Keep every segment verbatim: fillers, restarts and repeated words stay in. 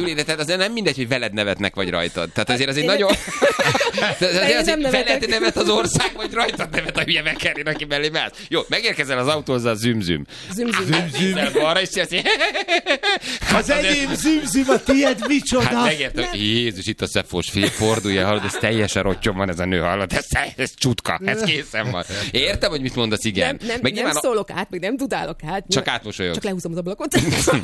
Júli, de tehát azért nem mindegy, hogy veled nevetnek, vagy rajtad. Tehát azért azért nagyon... azért azért veled nevet az ország, vagy rajtad nevet a hülye megkerén, aki mellé beállsz. Jó, megérkezel az autózzal, züm-züm. Züm-züm. Züm-züm. Balra is csinálsz. Az enyém züm-züm, a tiéd micsoda? Hát megértem, Jézus, itt a szefós fél, fordulja, hallod, ez teljesen rottyon van ez a nő, hallod, ez, ez csutka, ez készen van. Értem, hogy mit mondasz, igen. Nem, nem, meg nem szólok át, meg nem dudálok át. Csak átmosolyogsz. Csak lehúzom az ablakot.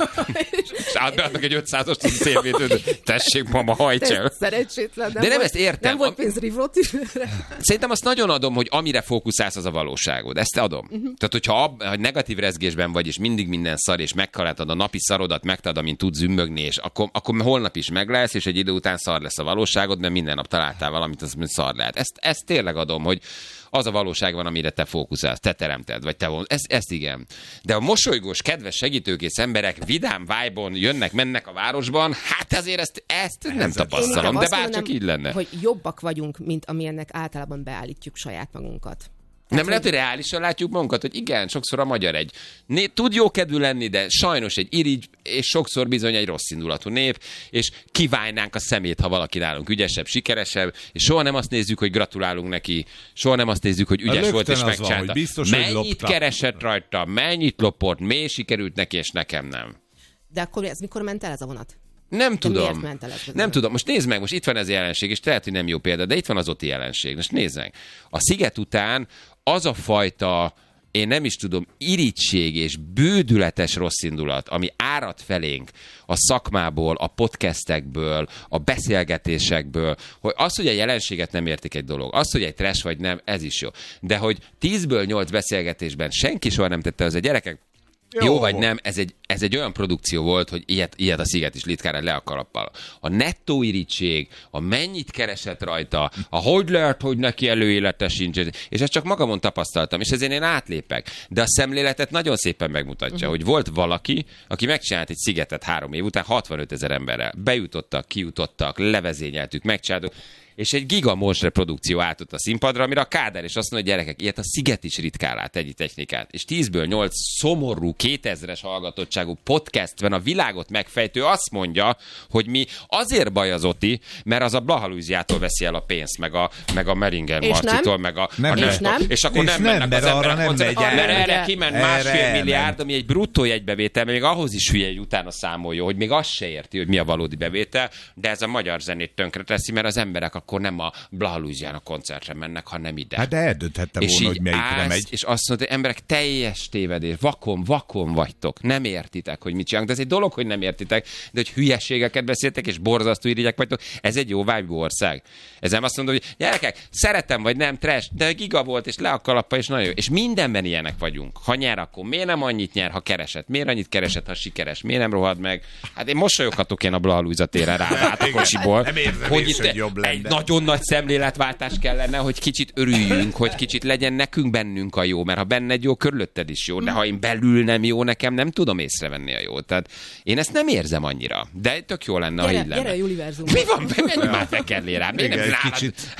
És átbeadnak egy ötszázast szélvétőt. Tessék, mama, hajts el. Szerencsétlen. De nem volt, ezt értem. Nem volt pénzrívót is. Szerintem azt nagyon adom, hogy amire fókuszálsz, az a valóságod. Ezt adom. Uh-huh. Tehát, hogyha ab, ha negatív rezgésben vagy, és mindig minden szar, és megkaláltad a napi szarodat, megtalad, amint tudsz zümmögni, és akkor, akkor holnap is meg lesz, és egy idő után szar lesz a valóságod, mert minden nap találtál valamit, az szar lehet. Ezt, ezt tényleg adom, hogy az a valóság van, amire te fókuszálsz, te teremted, vagy te von. Ez, ezt igen. De a mosolygós, kedves, segítőkész emberek vidám vibe-on jönnek, mennek a városban, hát azért ezt, ezt nem tapasztalom, de bárcsak így lenne. Hogy jobbak vagyunk, mint amilyennek általában beállítjuk saját magunkat. Nem lehet, hogy reálisan látjuk magunkat, hogy igen, sokszor a magyar egy nép tud jókedvű lenni, de sajnos egy irigy, és sokszor bizony egy rossz indulatú nép, és kiválnánk a szemét, ha valaki nálunk ügyesebb, sikeresebb, és soha nem azt nézzük, hogy gratulálunk neki, soha nem azt nézzük, hogy ügyes volt és megcsinálta. Mennyit keresett rajta, mennyit lopott, miért sikerült neki, és nekem nem. De akkor ez mikor ment el ez a vonat? Nem tudom. Nem tudom. Most nézd meg, most itt van ez a jelenség, és lehet, hogy nem jó példa, de itt van az Oti jelenség. Most nézd meg. A Sziget után az a fajta, én nem is tudom, irigység és bődületes rosszindulat, ami árad felénk a szakmából, a podcastekből, a beszélgetésekből, hogy az, hogy a jelenséget nem értik egy dolog, az, hogy egy trash vagy nem, ez is jó. De hogy tízből nyolc beszélgetésben senki soha nem tette az a gyerekek, Jó, Jó vagy nem, ez egy, ez egy olyan produkció volt, hogy ilyet, ilyet a Sziget is litkán le a kalappal. A nettó irigység, a mennyit keresett rajta, a hogy lehet, hogy neki előélete sincs, és ezt csak magamon tapasztaltam, és ezért én átlépek. De a szemléletet nagyon szépen megmutatja, uh-huh. hogy volt valaki, aki megcsinált egy Szigetet három év után hatvanöt ezer emberrel. Bejutottak, kijutottak, levezényeltük, megcsináltuk, és egy gigamonstre produkció állt a színpadra, amire a Kádár is azt mondja, hogy gyerekek, ilyet a Sziget is ritkán lát egy technikát. És tízből nyolc szomorú, kétezres hallgatottságú podcastben a világot megfejtő azt mondja, hogy mi azért baj az Oti, mert az a Blahalúziától veszi el a pénzt, meg a, meg a Meringer Marcitól, meg a... Nem, a és, nem. és akkor és nem, nem mennek mert az arra emberek. Nem megy el. Mert erre kiment másfél erre milliárd, nem. ami egy bruttó jegybevétel, még ahhoz is hülye, hogy utána számolja, hogy még azt se érti, hogy mi a valódi bevétel, de ez a magyar zenét tönkre teszi, mert az emberek akkor nem a Blahalúzián koncertre mennek, hanem ide. Hát de eldönthette volna, hogy melyikre megy. És azt mondta, hogy emberek, teljes tévedés, vakon, vakon vagytok, nem értitek, hogy mit csinálunk. De ez egy dolog, hogy nem értitek, de hogy hülyeségeket beszéltek, és borzasztó irigyek vagytok, ez egy jó vibe ország. Ez nem azt mondom, hogy gyerekek, szeretem vagy nem, trash, de giga volt, és le a kalappa, és nagyon jó. És mindenben ilyenek vagyunk. Ha nyer, akkor miért nem annyit nyer, ha keresett? Miért annyit keresett, ha sikeres? Miért nem rohad meg? Hát én mosolyoghatok én a Blahalújza téren rá, át a kocsiból. Nem érzem hogy is, itt hogy jobb lenne. egy nagyon nagy szemléletváltás kellene, hogy kicsit örüljünk, hogy kicsit legyen nekünk bennünk a jó, mert ha benned jó, körülötted is jó, de ha én belül nem jó, nekem nem tudom észrevenni a jót. Tehát én ezt nem érzem annyira, de tök jó lenne, gyere, ha így lenne. Gyere a Juliverzum. Mi van? Menj már fekelni rám. Miért nem rám? Kicsit.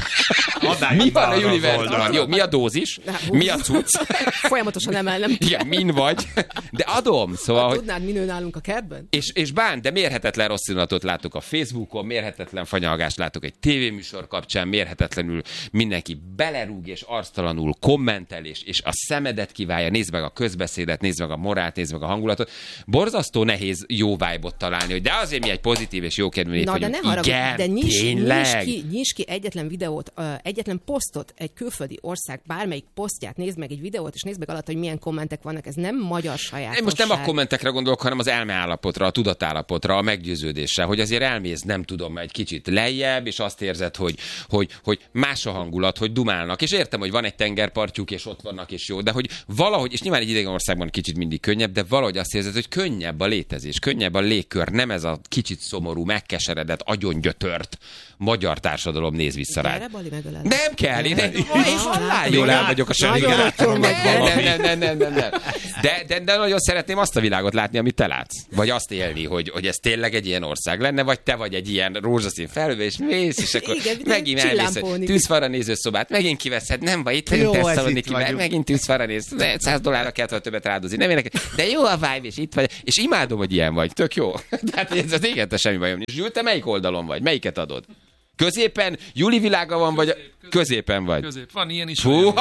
Mi van a Juliverzumban? Jó, mi a dózis? Mi a cucc? Folyamatosan emelnem. Igen, min vagy? De adom, szóval... Ha hogy... tudnád, mi nő nálunk a kertben? És, és bán, de mérhetetlen rossz indulatot látok a Facebookon, mérhetetlen fanyalgást látok egy tévéműsor kapcsán, mérhetetlenül mindenki belerúg és arctalanul kommentel, és, és a szemedet kiválja, nézd meg a közbeszédet, nézd meg a morált, nézd meg a hangulatot. Borzasztó nehéz jó vibe-ot találni, hogy de azért mi egy pozitív és jókedvű nép vagyunk. Na, de ne haragudj, igen, de nyis, tényleg. Nyis, ki, nyis ki egyetlen videót, uh, egyetlen posztot, egy külföldi ország bármelyik posztját, nézd meg egy videót, és nézd meg alatt, hogy milyen kommentek vannak. Ez nem magyar sajátosság. Én most nem a kommentekre gondolok, hanem az elmeállapotra, a tudatállapotra, a meggyőződésre, hogy azért elmész, nem tudom, egy kicsit lejjebb, és azt érzed, hogy, hogy, hogy más a hangulat, hogy dumálnak. És értem, hogy van egy tengerpartjuk, és ott vannak, és jó, de hogy valahogy, és nyilván egy idegen országban kicsit mindig könnyebb, de valahogy azt érzed, hogy könnyebb a létezés, könnyebb a légkör, nem ez a kicsit szomorú, megkeseredett, agyongyötört magyar társadalom néz vissza rád. Nem kell, én, én, én halál jól el vagyok a semmigáláton. Nem, nem, nem, nem, nem, nem. De, de, de nagyon szeretném azt a világot látni, amit te látsz. Vagy azt élni, hogy, hogy ez tényleg egy ilyen ország lenne, vagy te vagy egy ilyen rózsaszín felhő, és mész, és akkor igen, megint elmész, tűzfalra nézőszobát, megint kiveszed, nem vagy, itt vagyunk Tesszaloniki, megint tűzfalra néz, száz dollárra kellett volna többet rádozni, nem érdekel, de jó a vibe, és itt vagy, és imádom, hogy ilyen vagy, tök jó. Tehát ez az éget, semmi bajom. És Zsül, te melyik oldalon vagy? Melyiket adod? Középen? Juli világa van, vagy közép, középen vagy? Közép, van ilyen is. Húha!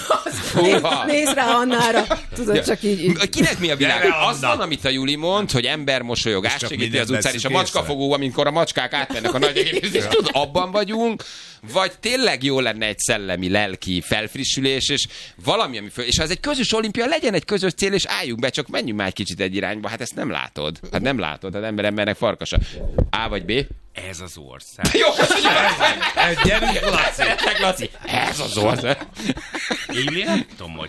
Húha! Nézd rá Annára. Tudod, ja. Csak így, így. Kinek mi a világ? Az van, amit a Juli mond, hogy ember mosolyog, átsegíti az utcán, és a macskafogó, amikor a macskák átmennek a nagy egész, tudod, abban vagyunk, vagy tényleg jó lenne egy szellemi, lelki felfrissülés, és valami, ami föl... És ha ez egy közös olimpia, legyen egy közös cél, és álljunk be, csak menjünk már egy kicsit egy irányba. Hát ezt nem látod. Hát nem látod, hát ember embernek farkasa. A vagy B? Ez az ország. Jó, gyerünk, Laci. Laci. Ez az ország. Én nem tudom, hogy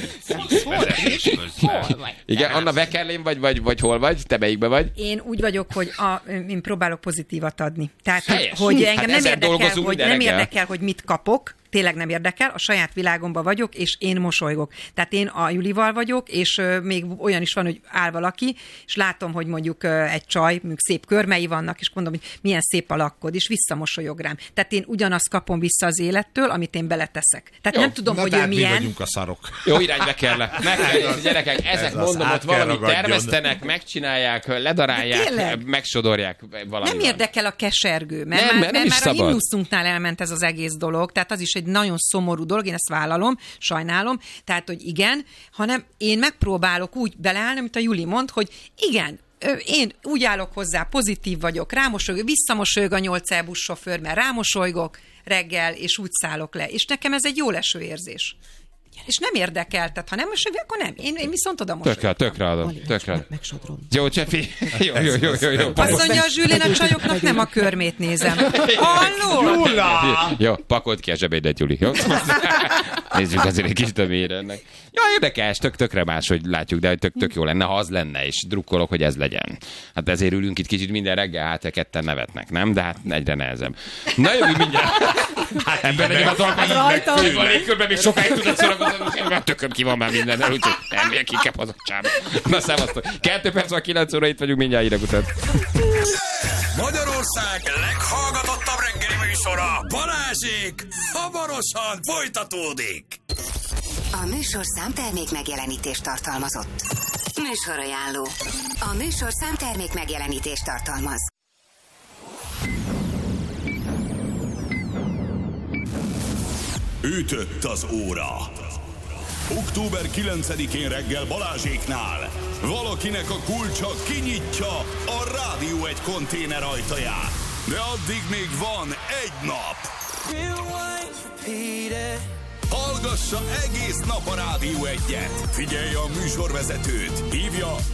vezetés közben. Igen, Anna Beckerlén vagy, vagy, vagy hol vagy? Te melyikben vagy? Én úgy vagyok, hogy a, én próbálok pozitívat adni. Tehát, Helyes. hogy engem Hát nem, érdekel, hogy, nem reggel. érdekel, hogy mit kapok, tényleg nem érdekel, a saját világomban vagyok, és én mosolygok. Tehát én a Julival vagyok, és uh, még olyan is van, hogy áll valaki, és látom, hogy mondjuk uh, egy csaj, mondjuk szép körmei vannak, és mondom, hogy milyen szép a lakkod, és visszamosolyog rám. Tehát én ugyanazt kapom vissza az élettől, amit én beleteszek. Tehát jó, nem tudom, hogy ő milyen. Mi vagyunk a szarok. Jó irányba kell le. Meg kell, gyerekek, ezek ez mondom, ott valamit termesztenek, megcsinálják, ledarálják, megsodorják valami. Nem érdekel a kesergő, mert nem, már, nem mert már a himnuszunknál elment ez az egész dolog, tehát az is egy nagyon szomorú dolog, én ezt vállalom, sajnálom, tehát, hogy igen, hanem én megpróbálok úgy beleállni, amit a Juli mond, hogy igen, én úgy állok hozzá, pozitív vagyok, rámosolygok, visszamosolyog a nyolc é buszsofőr, mert rámosolygok reggel, és úgy szállok le. És nekem ez egy jó leső érzés. És nem érdekel, tehát ha nem mosolyog, akkor nem. Én, én viszont oda mosolyogom. Tökre, tökre adom. Tökre. Megsodrom. Jó, Csefi. Jó, jó, jó, jó, jó. Azt mondja a Zsülén, a csajoknak nem a körmét nézem. Halló? Jó, pakold ki a zsebédet, Juli. Jó? Nézzük azért egy kis tömére ennek. Ja, érdekes, tök, tökre más, hogy látjuk, de tök, tök jó lenne, ha az lenne, és drukkolok, hogy ez legyen. Hát ezért ülünk itt kicsit minden reggel, hát ketten nevetnek, nem? De hát egyre nehezebb. Na jövünk mindjárt. Hát ember legyen az alkalmat, a légkörben még sokáig tudod szórakozni, mert tököm ki van már minden, úgyhogy ember kikep az a csába. Na szevasztok. Kettő perc van, kilenc óra, itt vagyunk mindjárt hírek után. Magyarország leghallgatottabb reggeli műsora, Balázsék, hamarosan folytatódik. A műsorszám termék megjelenítést tartalmazott. Műsorajánló. A műsorszám termék megjelenítést tartalmaz. Ütött az óra. október kilencedikén reggel Balázséknál valakinek a kulcsa kinyitja a Rádió egy konténer ajtaját. De addig még van egy nap. Hallgassa egész nap a Rádió egyet. Figyelje a műsorvezetőt. Hívja